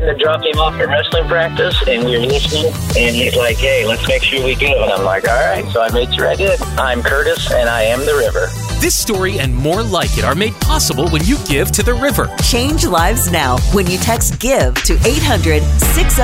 I dropped him off at wrestling practice, and we were listening, and he's like, hey, let's make sure we give. And I'm like, all right. So I made sure I did. I'm Curtis, and I am the river. This story and more like it are made possible when you give to the river. Change lives now when you text GIVE to 800-60